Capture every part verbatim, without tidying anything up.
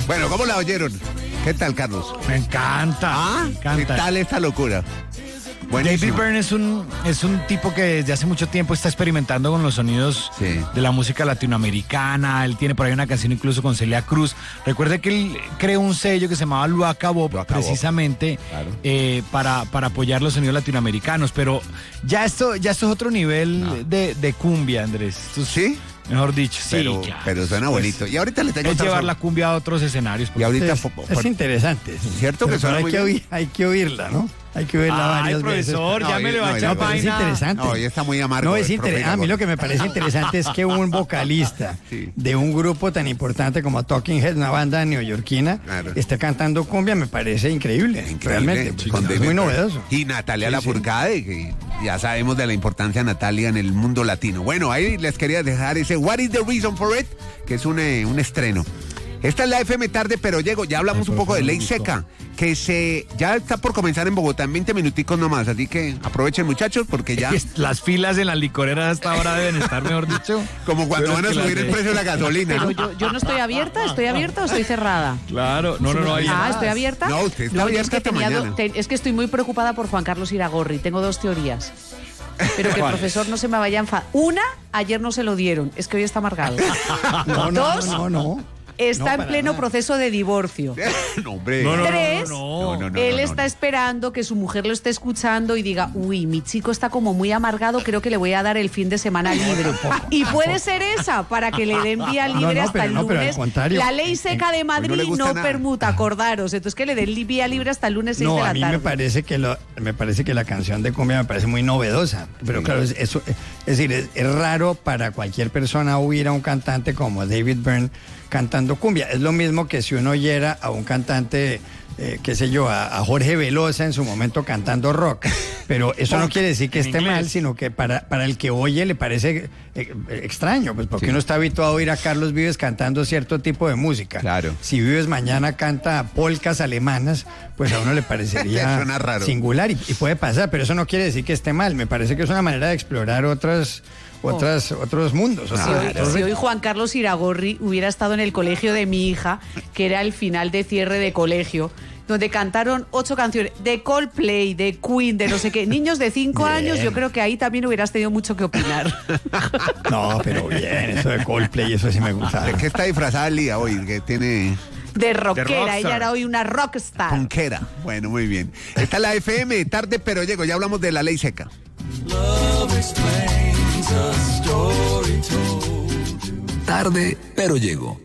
Bueno, ¿cómo la oyeron? ¿Qué tal, Carlos? Me encanta. ¿Ah? Me encanta. ¿Qué tal esta locura? David Byrne es un, es un tipo que desde hace mucho tiempo está experimentando con los sonidos Sí. de la música latinoamericana. Él tiene por ahí una canción incluso con Celia Cruz. Recuerde que él creó un sello que se llamaba Luaca Bob, Luaca Bob. precisamente Claro. eh, para, para apoyar los sonidos latinoamericanos. Pero ya esto, ya esto es otro nivel No. de, de cumbia, Andrés. Esto es- ¿Sí? Mejor dicho, sí, Pero, claro. pero suena Pues, bonito. Y ahorita le tengo es otra llevar sor- la cumbia a otros escenarios. Y ahorita Es, po- es por- interesante. sí. ¿Cierto que Pero suena hay muy que, bien? oír- hay que oírla, ¿no? Hay que oírla Ay, varias profesor, veces. ya No, me le va no, a echar no, pero es vaina. interesante. No, hoy está muy amargo. No, es el interesante. profe A mí Igor. lo que me parece interesante es que un vocalista Sí. de un grupo tan importante como Talking Heads, una banda neoyorquina, Claro. está cantando cumbia, me parece increíble. Increíble, Realmente. con porque es David muy Byrne. novedoso. Y Natalia Sí, Lafourcade, que ya sabemos de la importancia de Natalia en el mundo latino. Bueno, ahí les quería dejar ese What is the Reason for It, que es un, eh, un estreno. Esta es la F M tarde, pero llego. Ya hablamos un poco de ley seca, que se ya está por comenzar en Bogotá en veinte minuticos nomás. Así que aprovechen, muchachos, porque ya, Las filas en las licoreras hasta ahora deben estar, mejor dicho. como cuando Pero van a es que subir las el de- precio de la gasolina, Pero ¿no? yo, yo no estoy abierta, ¿estoy abierta o estoy cerrada? Claro, no, no, no. Hay... Ah, ¿estoy abierta? No, usted está yo abierta es que hasta tenía do- mañana. te- es que estoy muy preocupada por Juan Carlos Iragorri. Tengo dos teorías. Pero que el ¿Cuáles? profesor no se me vaya a enfadar. Una, ayer no se lo dieron. Es que hoy está amargado. No, no, Dos, no, no, no. está No, en para pleno nada. proceso de divorcio. No, hombre. No, no, no, Tres, no, no. no, no, él no, está no. esperando que su mujer lo esté escuchando y diga, uy, mi chico está como muy amargado, creo que le voy a dar el fin de semana libre. Y puede ser esa, para que le den vía libre No, no, hasta pero el no, pero al lunes. contrario. La ley seca de no Madrid le no, gusta nada. permuta, acordaros. Entonces que le den li- vía libre hasta el lunes seis No, de la a mí tarde. me parece que lo, me parece que la canción de cumbia me parece muy novedosa. Pero Sí. claro, es, eso, es decir, es, es raro para cualquier persona oír a un cantante como David Byrne cantando cumbia. Es lo mismo que si uno oyera a un cantante, eh, qué sé yo, a, a Jorge Velosa en su momento cantando rock. Pero eso no quiere decir que en esté inglés. mal, sino que para, para el que oye le parece eh, eh, extraño, pues porque Sí. uno está habituado a oír a Carlos Vives cantando cierto tipo de música. Claro. Si Vives mañana canta polcas alemanas, pues a uno le parecería Suena raro. singular y, y puede pasar, pero eso no quiere decir que esté mal. Me parece que es una manera de explorar otras, otras, otros mundos. Si otros- hoy, otros si hoy Juan Carlos Iragorri hubiera estado en el colegio de mi hija, que era el final de cierre de colegio, donde cantaron ocho canciones de Coldplay, de Queen, de no sé qué, niños de cinco Bien. años, yo creo que ahí también hubieras tenido mucho que opinar. No, pero bien, eso de Coldplay, eso sí me gusta. ¿De qué está disfrazada Lía hoy? Que tiene De rockera, rockstar. ella era hoy una rockstar. punquera. Bueno, muy bien. Está es la F M tarde, pero llego. Ya hablamos de la ley seca. Tarde, pero llego.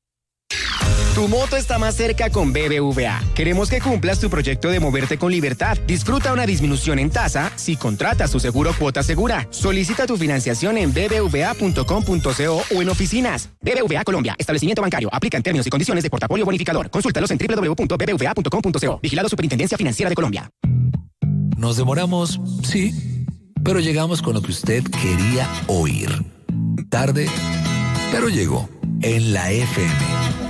Tu moto está más cerca con B B V A. Queremos que cumplas tu proyecto de moverte con libertad. Disfruta una disminución en tasa si contratas tu seguro Cuota Segura. Solicita tu financiación en b b v a punto com punto co o en oficinas. B B V A Colombia, establecimiento bancario. Aplica en términos y condiciones de portafolio bonificador. Consúltalos en w w w punto b b v a punto com punto co. Vigilado Superintendencia Financiera de Colombia. Nos demoramos, sí, pero llegamos con lo que usted quería oír. Tarde, pero llegó en la F M.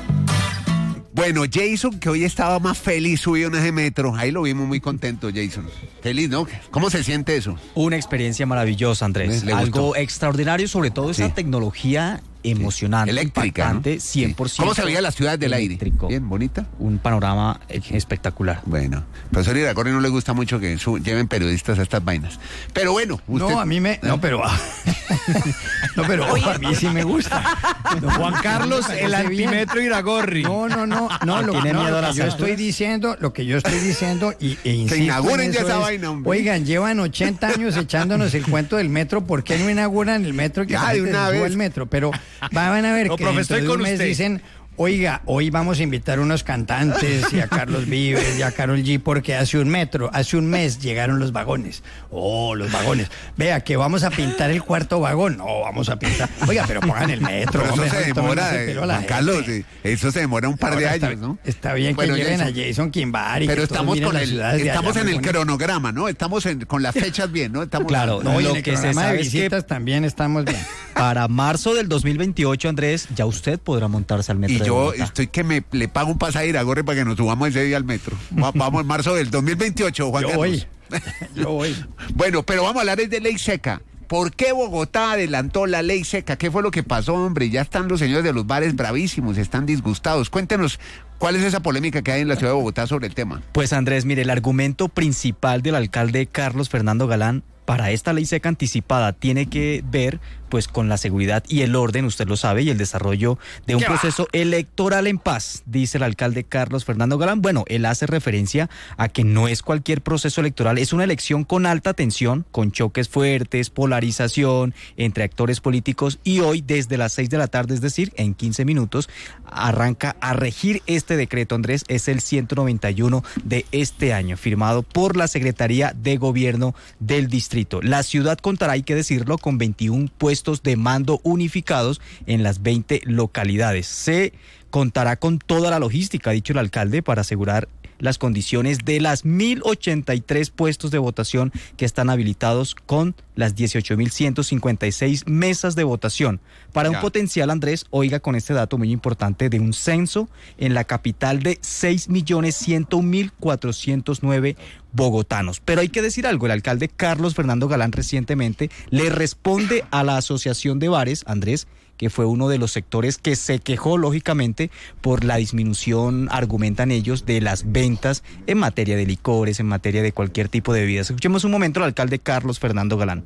Bueno, Jason, que hoy estaba más feliz subido en ese metro. Ahí lo vimos muy contento, Jason. Feliz, ¿no? ¿Cómo se siente eso? Una experiencia maravillosa, Andrés. ¿Le Algo gustó? extraordinario, sobre todo Sí. esa tecnología emocionante, Eléctrica, ¿no? impactante, cien por ciento. ¿Cómo se veía la ciudad del eléctrico. aire? Bien, bonita. Un panorama eh, espectacular. Bueno, profesor Iragorri no le gusta mucho que su- lleven periodistas a estas vainas. Pero bueno, usted... No, a mí me. No, pero. No, pero a mí sí me gusta. No, Juan Carlos, me el parece bien. antimetro Iragorri. No, no, no, no, lo, ¿Tiene no, miedo lo a que las yo alturas? estoy diciendo, lo que yo estoy diciendo y, e insisto en inauguren ya eso esa es, vaina, hombre. Oigan, llevan ochenta años echándonos el cuento del metro, ¿por qué no inauguran el metro y que Ya, la de gente una se suba vez. al metro? Pero van a ver No, que profe, dentro estoy de un con mes usted. dicen, oiga, hoy vamos a invitar unos cantantes y a Carlos Vives y a Karol G porque hace un metro, hace un mes llegaron los vagones. Oh, los vagones. Vea que vamos a pintar el cuarto vagón. No, vamos a pintar. Oiga, pero pongan el metro. Pero eso hombre, se tómense demora, el pelo a la Juan gente. Carlos, eh, eso se demora un par de Ahora está- años, ¿no? Está bien Bueno, que lleven Jason, a Jason Kimbari. Pero que todos estamos miren con las el, ciudades de estamos allá, en muy el bonitas. cronograma, ¿no? Estamos en- con las fechas bien, ¿no? Estamos Claro, No, y Lo en el que se programa sabe de es que- visitas también estamos bien. Para marzo del dos mil veintiocho, Andrés, ya usted podrá montarse al metro Y de yo Bogotá. estoy que me le pago un pasaje a Iragorri para que nos subamos ese día al metro. Va- Vamos en marzo del dos mil veintiocho, Juan Yo Carlos. voy. Yo voy. Bueno, pero vamos a hablar es de ley seca. ¿por qué Bogotá adelantó la ley seca? ¿Qué fue lo que pasó, hombre? Ya están los señores de los bares bravísimos, están disgustados. Cuéntenos, ¿cuál es esa polémica que hay en la ciudad de Bogotá sobre el tema? Pues Andrés, mire, el argumento principal del alcalde Carlos Fernando Galán para esta ley seca anticipada tiene que ver pues con la seguridad y el orden, usted lo sabe, y el desarrollo de un proceso electoral en paz, dice el alcalde Carlos Fernando Galán. Bueno, él hace referencia a que no es cualquier proceso electoral, es una elección con alta tensión, con choques fuertes, polarización entre actores políticos, y hoy desde las seis de la tarde, es decir, en quince minutos, arranca a regir este decreto, Andrés, es el ciento noventa y uno de este año, firmado por la Secretaría de Gobierno del Distrito. La ciudad contará, hay que decirlo, con veintiún puestos de mando unificados en las veinte localidades. Se contará con toda la logística, ha dicho el alcalde, para asegurar las condiciones de las mil ochenta y tres puestos de votación que están habilitados con las dieciocho mil ciento cincuenta y seis mesas de votación. Para ya. Un potencial, Andrés, oiga con este dato muy importante, de un censo en la capital de seis millones ciento un mil cuatrocientos nueve bogotanos. Pero hay que decir algo, el alcalde Carlos Fernando Galán recientemente le responde a la Asociación de Bares, Andrés, que fue uno de los sectores que se quejó, lógicamente, por la disminución, argumentan ellos, de las ventas en materia de licores, en materia de cualquier tipo de bebidas. Escuchemos un momento al alcalde Carlos Fernando Galán.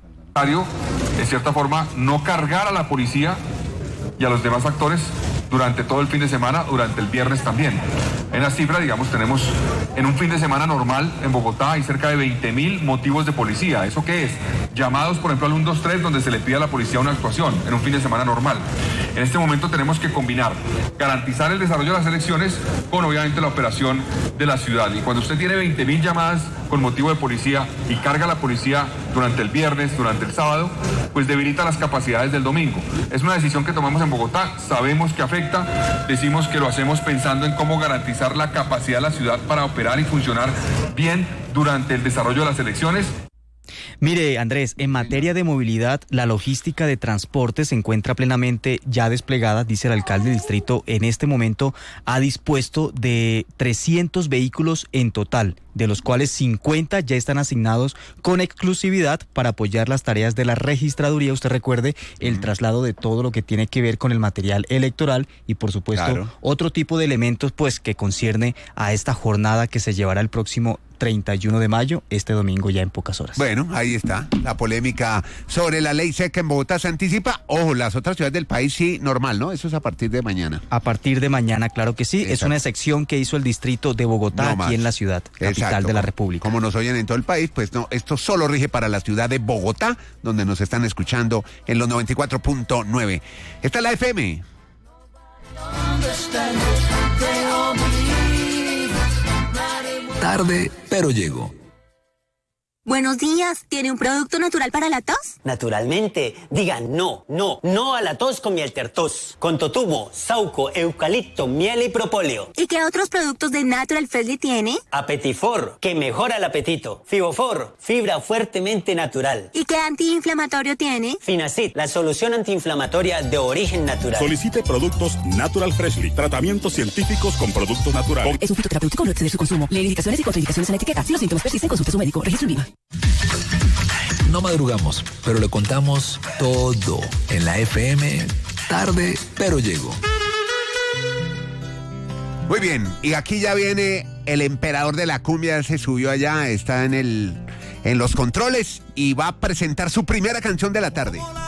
De cierta forma, no cargar a la policía y a los demás actores durante todo el fin de semana, durante el viernes también. En la cifra, digamos, tenemos en un fin de semana normal en Bogotá hay cerca de veinte mil motivos de policía. ¿Eso qué es? Llamados, por ejemplo, al uno dos tres, donde se le pide a la policía una actuación en un fin de semana normal. En este momento tenemos que combinar, garantizar el desarrollo de las elecciones con, obviamente, la operación de la ciudad. Y cuando usted tiene veinte mil llamadas con motivo de policía y carga a la policía durante el viernes, durante el sábado, pues debilita las capacidades del domingo. Es una decisión que tomamos en Bogotá, sabemos que afecta, decimos que lo hacemos pensando en cómo garantizar la capacidad de la ciudad para operar y funcionar bien durante el desarrollo de las elecciones. Mire, Andrés, en materia de movilidad, la logística de transporte se encuentra plenamente ya desplegada, dice el alcalde del distrito. En este momento ha dispuesto de trescientos vehículos en total, de los cuales cincuenta ya están asignados con exclusividad para apoyar las tareas de la registraduría. Usted recuerde el traslado de todo lo que tiene que ver con el material electoral y, por supuesto, claro, otro tipo de elementos pues que concierne a esta jornada que se llevará el próximo treinta y uno de mayo, este domingo ya en pocas horas. Bueno, ahí está la polémica sobre la ley seca en Bogotá. Se anticipa, ojo, las otras ciudades del país sí, normal, ¿no? Eso es a partir de mañana. A partir de mañana, claro que sí. Exacto. Es una sección que hizo el distrito de Bogotá, no aquí más en la ciudad, capital Exacto. de la República. Como nos oyen en todo el país, pues no, esto solo rige para la ciudad de Bogotá, donde nos están escuchando en los noventa y cuatro punto nueve. Esta es la F M. Tarde, pero llego. Buenos días, ¿tiene un producto natural para la tos? Naturalmente, digan no, no, no a la tos con miel tertos, con totumo, sauco, eucalipto, miel y propóleo. ¿Y qué otros productos de Natural Freshly tiene? Apetifor, que mejora el apetito. Fibofor, fibra fuertemente natural. ¿Y qué antiinflamatorio tiene? Finacid, la solución antiinflamatoria de origen natural. Solicite productos Natural Freshly, tratamientos científicos con productos naturales. Es un fitoterapéutico, no exceder su consumo. Lee indicaciones y contraindicaciones en la etiqueta. Si los síntomas persisten, consulte a su médico. Registro en viva. No madrugamos, pero le contamos todo en la F M. Tarde, pero llego. Muy bien, y aquí ya viene el emperador de la cumbia, se subió allá, está en el en los controles y va a presentar su primera canción de la tarde.